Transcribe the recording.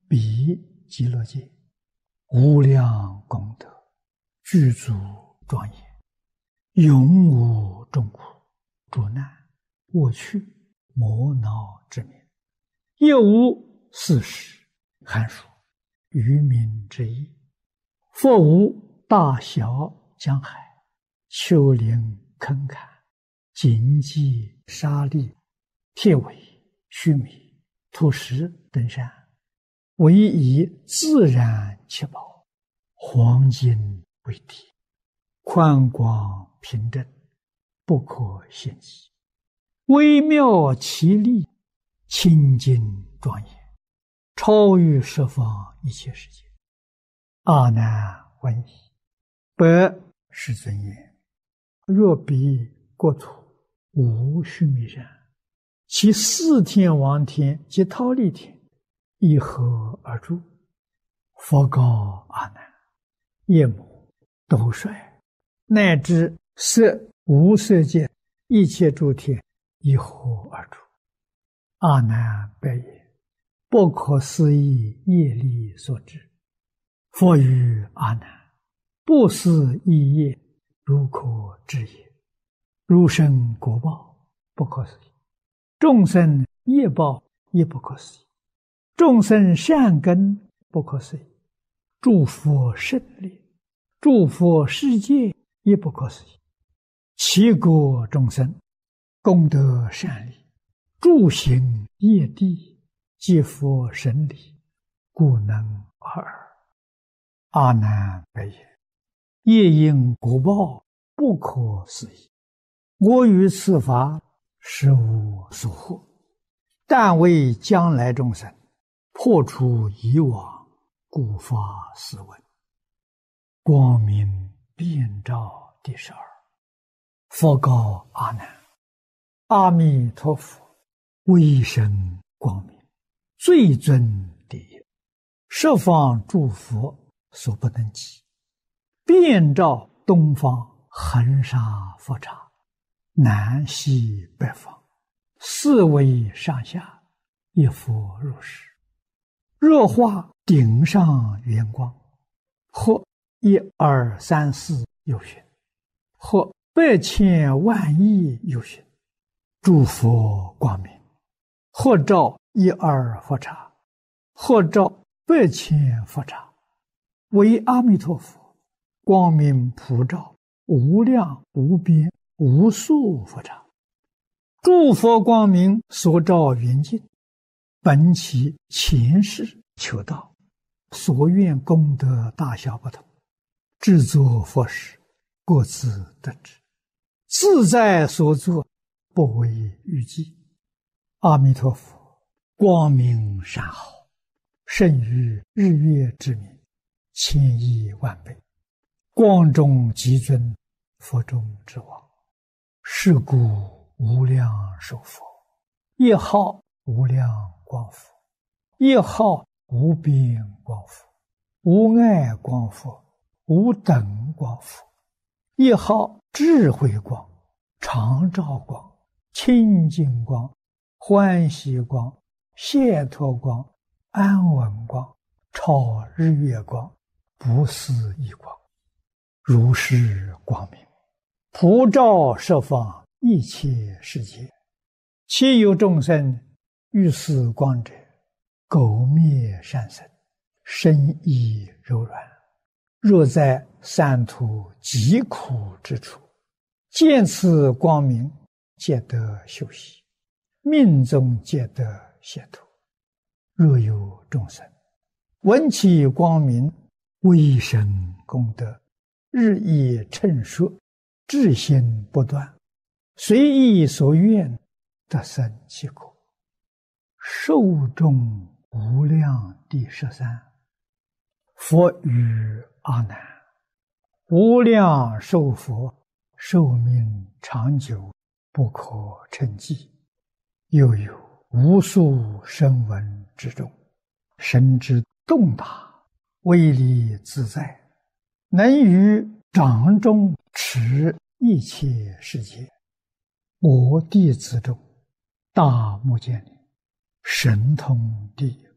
彼极乐界，无量功德，具足庄严，永无众苦、诸难、恶趣、魔恼之名，亦无四时、寒暑、渔民之意，复无大小江海、丘陵坑坎、荆棘沙砾、铁苇、须弥、土石等山，唯以自然七宝，黄金为底，宽广平正，不可限计，微妙奇丽，清净庄严，超越十方一切世界。阿难问矣，白世尊言：若彼国土无须弥山，其四天王天及忉利天以何而住？佛告阿难：夜母、斗率，乃至色无色界一切诸天以何而住？阿难白言：不可思议业力所致。佛语阿难：不思议业，如可知也。如生果报，不可思议；众生业报，也不可思议；众生善根，不可思议；诸佛胜利，诸佛世界，也不可思议。其国众生，功德善利，诸行业地，皆佛神理，故能尔。阿难白言：业因果报，不可思议。我于此法实无所获，但为将来众生破除以往，故发斯文。光明遍照第12。佛告阿难：阿弥陀佛威神光明，最尊第一，十方诸佛所不能及，遍照东方恒沙佛刹，南西北方，四维上下，一佛如是。若化顶上圆光，或1、2、3、4有寻，或100千万亿有寻，诸佛光明，或照1、2佛刹，或照100千佛刹，为阿弥陀佛光明普照无量无边无数佛刹。诸佛光明所照圆净，本其前世求道，所愿功德大小不同，制作佛事，各自得之，自在所作，不为预计。阿弥陀佛光明善好，胜于日月之明，千亿万倍，光中极尊，佛中之王。是故无量寿佛，一号无量光佛，一号无边光佛，无碍光佛，无等光佛，一号智慧光、常照光、清净光、欢喜光、解脱光、安稳光、超日月光、不思议光，如是光明普照十方一切世界。其有众生遇此光者，苟灭善生，身意柔软，若在三途极苦之处，见此光明，皆得休息，命中皆得解脱。若有众生闻其光明，威神功德，日益称说，至心不断，随意所愿，得生其果。寿终无量第13。佛语阿难：无量寿佛寿命长久，不可称计。又有无数声闻之中，神之动大，威力自在，能于掌中持一切世界。我弟子中，大目犍连神通第一，